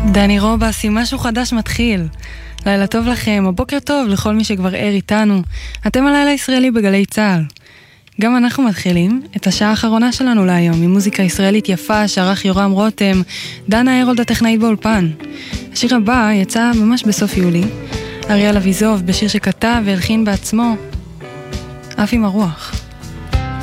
דני רובס עם משהו חדש מתחיל. לילה טוב לכם, או בוקר טוב לכל מי שכבר ער איתנו. אתם הלילה ישראלי בגלי צהל. גם אנחנו מתחילים את השעה האחרונה שלנו להיום עם מוזיקה ישראלית יפה שערך יורם רותם, דנה הרולד הטכנאית באולפן. השיר הבא יצא ממש בסוף יולי. אריאל אביזוב בשיר שכתב והלחין בעצמו, אף עם הרוח.